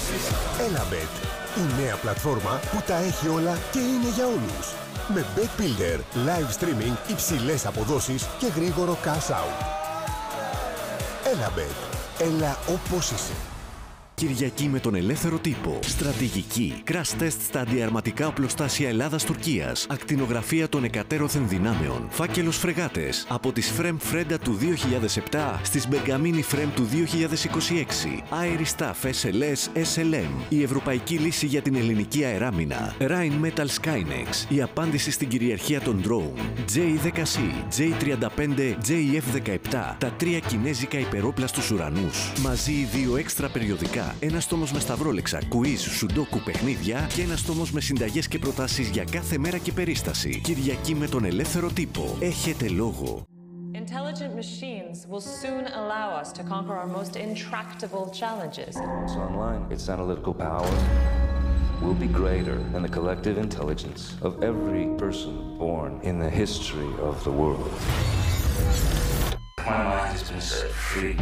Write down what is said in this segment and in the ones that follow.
Elabet, η νέα πλατφόρμα που τα έχει όλα και είναι για όλους. Με Bet Builder, live streaming, υψηλές αποδόσεις και γρήγορο cash out. Elabet, έλα όπως είσαι. Κυριακή με τον ελεύθερο τύπο. Στρατηγική. Crash test στα αντιαρματικά οπλοστάσια Ελλάδας-Τουρκίας. Ακτινογραφία των εκατέρωθεν δυνάμεων. Φάκελος φρεγάτες. Από τις Frem Freda του 2007 στις Bergamini Frem του 2026. Aery Staff SLS SLM. Η ευρωπαϊκή λύση για την ελληνική αεράμινα. Rhine Metal Skynex. Η απάντηση στην κυριαρχία των drone. J10C, J35, JF17. Τα τρία κινέζικα υπερόπλα στους ουρανούς. Μαζί οι δύο έξτρα περιοδικά. Ένας τόμος με σταυρόλεξα, quiz, σουντόκου, παιχνίδια και ένας τόμος με συνταγές και προτάσεις για κάθε μέρα και περίσταση. Κυριακή με τον ελεύθερο τύπο. Έχετε λόγο. Intelligent machines will soon allow us to conquer our most intractable challenges. It's online. Its analytical power will be greater than the collective intelligence of every person born in the history of the world. My mind has been set free.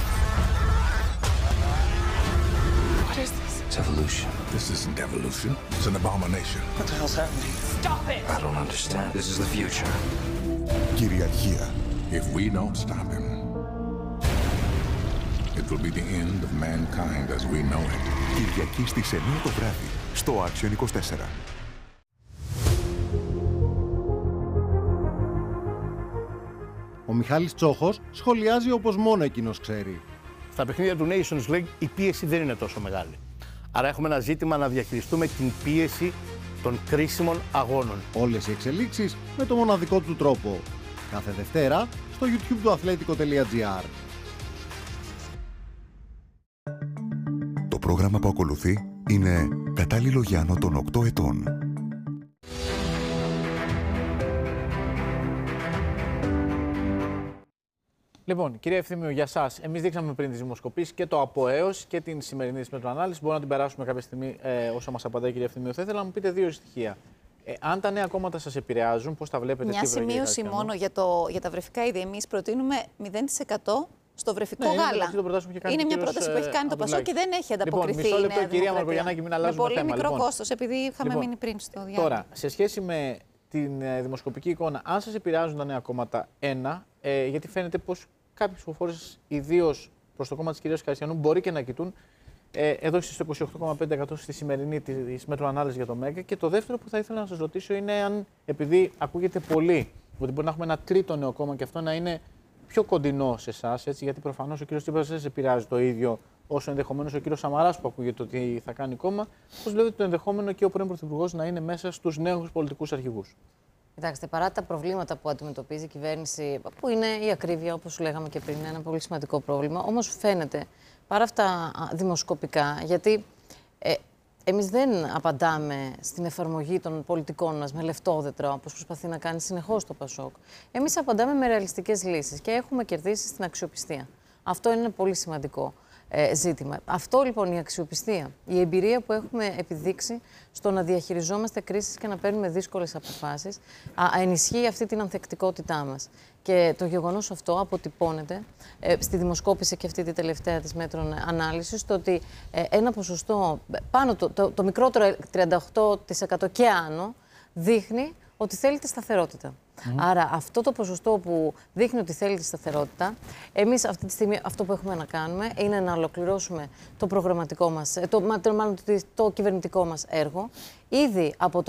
What is this? It's evolution. This isn't evolution. It's an abomination. What the hell's happening? Stop it! I don't understand. This is the future. Κυριαρχία. If we don't stop him, it will be the end of mankind as we know it. Κυριακή στις 9 το βράδυ, στο Action 24. Ο Μιχάλης Τσόχος σχολιάζει όπως μόνο εκείνος ξέρει. Στα παιχνίδια του Nations League η πίεση δεν είναι τόσο μεγάλη. Άρα έχουμε ένα ζήτημα να διαχειριστούμε την πίεση των κρίσιμων αγώνων. Όλες οι εξελίξεις με το μοναδικό του τρόπο. Κάθε Δευτέρα στο YouTube του athletico.gr. Το πρόγραμμα που ακολουθεί είναι κατάλληλο για άνω των 8 ετών. Λοιπόν, κύριε Ευθύμιο, για σας. Εμείς δείξαμε πριν τις δημοσκοπήσεις και το από έως και την σημερινή μετροανάλυση. Μπορούμε να την περάσουμε κάποια στιγμή όσο μας απαντάει, κύριε Ευθύμιο. Θα ήθελα να μου πείτε δύο στοιχεία. Αν τα νέα κόμματα σας επηρεάζουν, πώς τα βλέπετε? Μια σημείωση μόνο για τα βρεφικά είδη. Εμείς προτείνουμε 0% στο βρεφικό γάλα. Είναι μια πρόταση που έχει κάνει το Πασόκ και δεν έχει ανταποκριθεί. Λοιπόν, μισό λεπτό, κυρία Μαρκογιαννάκη, μην αλλάζουμε θέμα. Με πολύ μικρό κόστος, επειδή είχαμε μείνει πριν στο διάλογο. Τώρα, σε σχέση με την δημοσκοπική εικόνα, αν σας επηρεάζουν τα νέα κόμματα, γιατί φαίνεται πως κάποιοι ψηφοφόρες, ιδίως προς το κόμμα της κυρίας Καριστιανού, μπορεί και να κοιτούν εδώ στο 28,5% στη σημερινή της μετροανάλυση για το ΜΕΓΑ. Και το δεύτερο που θα ήθελα να σας ρωτήσω είναι αν, επειδή ακούγεται πολύ ότι μπορεί να έχουμε ένα τρίτο νέο κόμμα και αυτό να είναι πιο κοντινό σε εσάς, γιατί προφανώς ο κύριος Τσίπρας δεν σε επηρεάζει το ίδιο όσο ενδεχομένως ο κύριος Σαμαράς που ακούγεται ότι θα κάνει κόμμα, πώς βλέπετε το ενδεχόμενο και ο πρώην Πρωθυπουργός να είναι μέσα στους νέους πολιτικούς αρχηγούς? Κοιτάξτε, παρά τα προβλήματα που αντιμετωπίζει η κυβέρνηση, που είναι η ακρίβεια, όπως λέγαμε και πριν, ένα πολύ σημαντικό πρόβλημα, όμως φαίνεται παρά αυτά δημοσκοπικά, γιατί εμείς δεν απαντάμε στην εφαρμογή των πολιτικών μας με λεφτόδετρα, όπως προσπαθεί να κάνει συνεχώς το Πασόκ. Εμείς απαντάμε με ρεαλιστικές λύσεις και έχουμε κερδίσει στην αξιοπιστία. Αυτό είναι ένα πολύ σημαντικό ζήτημα. Αυτό λοιπόν η αξιοπιστία, η εμπειρία που έχουμε επιδείξει στο να διαχειριζόμαστε κρίσεις και να παίρνουμε δύσκολες αποφάσεις, ενισχύει αυτή την ανθεκτικότητά μας. Και το γεγονός αυτό αποτυπώνεται στη δημοσκόπηση και αυτή τη τελευταία της μέτρων ανάλυσης, το ότι ένα ποσοστό πάνω το μικρότερο 38% και άνω δείχνει ότι θέλει τη σταθερότητα. Άρα αυτό το ποσοστό που δείχνει ότι θέλει τη σταθερότητα, εμείς αυτή τη στιγμή αυτό που έχουμε να κάνουμε είναι να ολοκληρώσουμε το προγραμματικό μας, το κυβερνητικό μας έργο. Ήδη από το